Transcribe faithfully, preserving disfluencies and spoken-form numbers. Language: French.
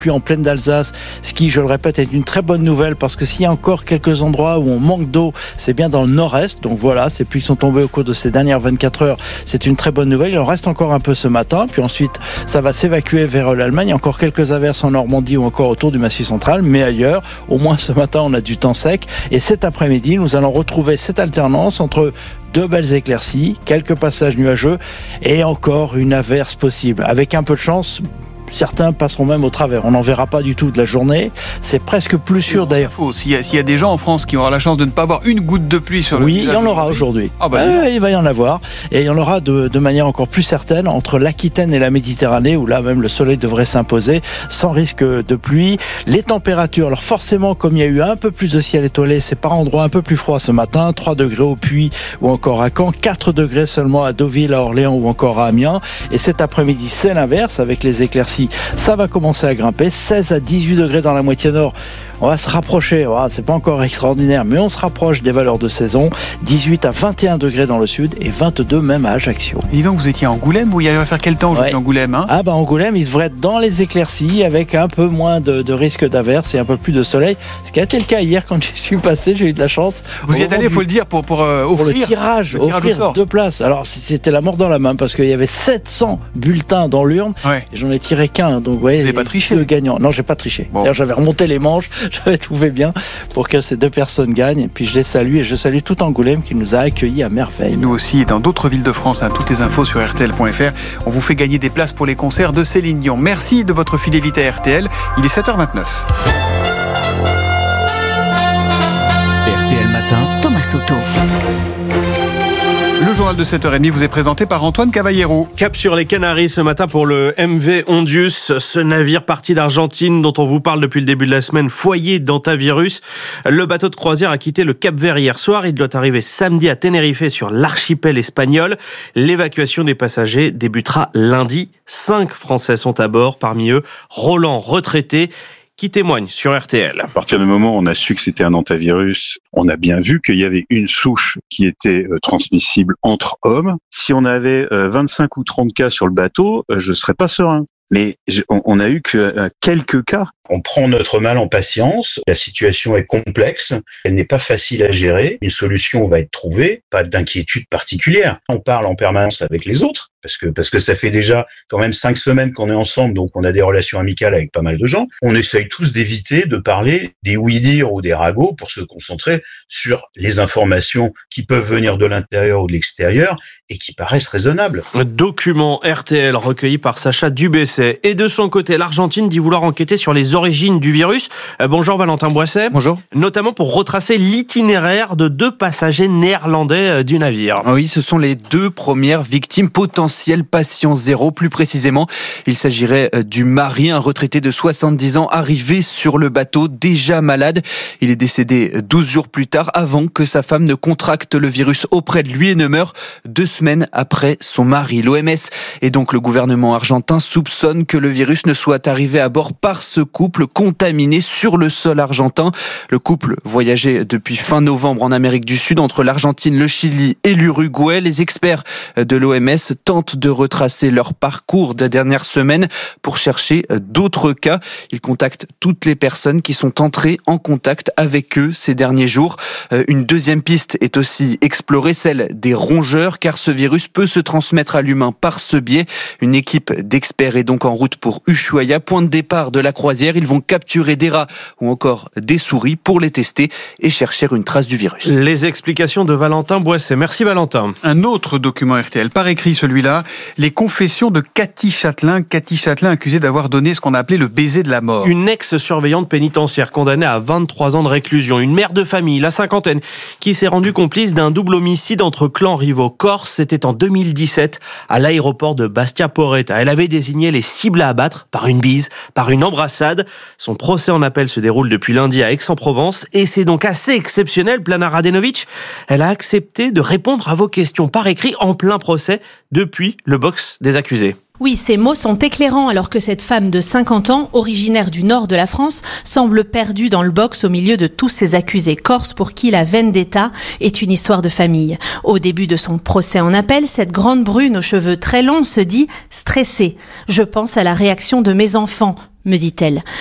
pluie en plaine d'Alsace, ce qui, je le répète, est une très bonne nouvelle parce que s'il y a encore quelques endroits où on manque d'eau, c'est bien dans le nord-est. Donc voilà, ces pluies sont tombées au cours de ces dernières vingt-quatre heures. C'est une très bonne nouvelle. Il en reste encore un peu ce matin. Puis ensuite, ça va s'évacuer vers l'Allemagne. Il y a encore quelques averses en Normandie ou encore autour du Massif central. Mais ailleurs, au moins ce matin, on a du temps sec. Et cet après-midi, nous allons retrouver cette alternance entre deux belles éclaircies, quelques passages nuageux et encore une averse possible. Avec un peu de chance, certains passeront même au travers. On n'en verra pas du tout de la journée. C'est presque plus sûr d'ailleurs. Faux. S'il y a, s'il y a des gens en France qui auront la chance de ne pas avoir une goutte de pluie sur le Oui, il y en aura aujourd'hui. Ah bah, euh, il va y en avoir. Et il y en aura de, de manière encore plus certaine entre l'Aquitaine et la Méditerranée, où là même le soleil devrait s'imposer sans risque de pluie. Les températures, alors forcément, comme il y a eu un peu plus de ciel étoilé, c'est par endroits un peu plus froid ce matin. trois degrés au Puy ou encore à Caen. quatre degrés seulement à Deauville, à Orléans ou encore à Amiens. Et cet après-midi, c'est l'inverse avec les éclaircies. Ça va commencer à grimper, seize à dix-huit degrés dans la moitié nord. On va se rapprocher, oh, c'est pas encore extraordinaire, mais on se rapproche des valeurs de saison. dix-huit à vingt et un degrés dans le sud et vingt-deux même à Ajaccio. Et dis donc, vous étiez à Angoulême, vous y allez faire quel temps aujourd'hui, ouais. Angoulême hein Ah bah Angoulême, il devrait être dans les éclaircies avec un peu moins de, de risque d'averse et un peu plus de soleil. Ce qui a été le cas hier quand j'y suis passé, j'ai eu de la chance. Vous y êtes allé, il faut le dire, pour, pour, euh, offrir, pour le tirage, le tirage offrir deux places. Alors c'était la mort dans la main parce qu'il y avait sept cents bulletins dans l'urne ouais. et j'en ai tiré qu'un. Donc, ouais, vous n'avez pas triché deux gagnants. Non, j'ai pas triché. Bon. D'ailleurs, j'avais remonté les manches, j'avais trouvé bien pour que ces deux personnes gagnent. Et puis je les salue et je salue tout Angoulême qui nous a accueillis à merveille. Nous aussi, et dans d'autres villes de France, hein, toutes les infos sur R T L point F R. On vous fait gagner des places pour les concerts de Céline Dion. Merci de votre fidélité à R T L. Il est sept heures vingt-neuf. R T L Matin, Thomas Soto. Le journal de sept heures trente vous est présenté par Antoine Cavallero. Cap sur les Canaries ce matin pour le M V Ondius, ce navire parti d'Argentine dont on vous parle depuis le début de la semaine, foyer d'antavirus. Le bateau de croisière a quitté le Cap-Vert hier soir. Il doit arriver samedi à Tenerife sur l'archipel espagnol. L'évacuation des passagers débutera lundi. Cinq Français sont à bord, parmi eux Roland, retraité, qui témoigne sur R T L. À partir du moment où on a su que c'était un hantavirus, on a bien vu qu'il y avait une souche qui était euh, transmissible entre hommes. Si on avait euh, vingt-cinq ou trente cas sur le bateau, euh, je serais pas serein. Mais on, on a eu que euh, quelques cas. On prend notre mal en patience. La situation est complexe. Elle n'est pas facile à gérer. Une solution va être trouvée. Pas d'inquiétude particulière. On parle en permanence avec les autres parce que parce que ça fait déjà quand même cinq semaines qu'on est ensemble, donc on a des relations amicales avec pas mal de gens. On essaye tous d'éviter de parler des oui-dire ou des ragots pour se concentrer sur les informations qui peuvent venir de l'intérieur ou de l'extérieur et qui paraissent raisonnables. Document R T L recueilli par Sacha Dubesset. Et de son côté, l'Argentine dit vouloir enquêter sur les origines du virus. Euh, bonjour Valentin Boisset. Bonjour. Notamment pour retracer l'itinéraire de deux passagers néerlandais du navire. Oui, ce sont les deux premières victimes potentielles patient zéro. Plus précisément, il s'agirait du mari, un retraité de soixante-dix ans, arrivé sur le bateau, déjà malade. Il est décédé douze jours plus tard, avant que sa femme ne contracte le virus auprès de lui et ne meure deux semaines après son mari. L'O M S et donc le gouvernement argentin soupçonnent que le virus ne soit arrivé à bord par ce couple contaminé sur le sol argentin. Le couple voyageait depuis fin novembre en Amérique du Sud entre l'Argentine, le Chili et l'Uruguay. Les experts de l'O M S tentent de retracer leur parcours des dernières semaines pour chercher d'autres cas. Ils contactent toutes les personnes qui sont entrées en contact avec eux ces derniers jours. Une deuxième piste est aussi explorée, celle des rongeurs, car ce virus peut se transmettre à l'humain par ce biais. Une équipe d'experts est donc en route pour Ushuaia, point de départ de la croisière. Ils vont capturer des rats ou encore des souris pour les tester et chercher une trace du virus. Les explications de Valentin Boisset. Merci Valentin. Un autre document R T L, par écrit celui-là, les confessions de Cathy Châtelain. Cathy Châtelain accusée d'avoir donné ce qu'on appelait le baiser de la mort. Une ex-surveillante pénitentiaire condamnée à vingt-trois ans de réclusion. Une mère de famille, la cinquantaine, qui s'est rendue complice d'un double homicide entre clans rivaux corses. C'était en deux mille dix-sept à l'aéroport de Bastia Porretta. Elle avait désigné les cibles à abattre par une bise, par une embrassade. Son procès en appel se déroule depuis lundi à Aix-en-Provence et c'est donc assez exceptionnel, Plana Radenovic. Elle a accepté de répondre à vos questions par écrit en plein procès depuis le box des accusés. Oui, ces mots sont éclairants alors que cette femme de cinquante ans, originaire du nord de la France, semble perdue dans le box au milieu de tous ces accusés corses pour qui la vendetta est une histoire de famille. Au début de son procès en appel, cette grande brune aux cheveux très longs se dit stressée. Je pense à la réaction de mes enfants. me dit-elle.